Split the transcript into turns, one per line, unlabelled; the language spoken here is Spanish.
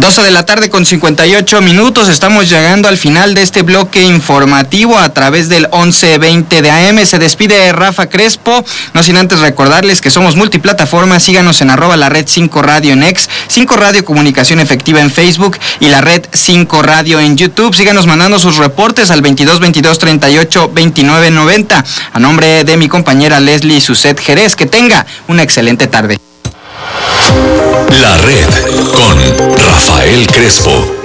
12 de la tarde con 58 minutos, estamos llegando al final de este bloque informativo a través del 1120 de AM. Se despide Rafa Crespo, no sin antes recordarles que somos multiplataforma. Síganos en @la red 5 Radio en X, 5 Radio Comunicación Efectiva en Facebook y la red 5 Radio en YouTube. Síganos mandando sus reportes al 22 22 38 29 90. A nombre de mi compañera Leslie Suset Jerez, que tenga una excelente tarde.
La red con Rafael Crespo.